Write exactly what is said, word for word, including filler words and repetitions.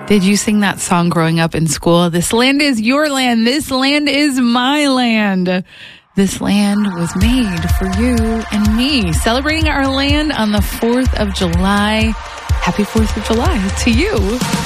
Did you sing that song growing up in school? This land is your land. This land is my land. This land was made for you and me. Celebrating our land on the fourth of July. Happy fourth of July to you.